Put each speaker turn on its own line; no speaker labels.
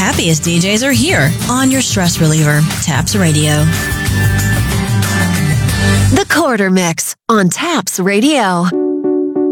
happiest DJs are here on your stress reliever, Taps Radio.
The Quarter Mix on Taps Radio.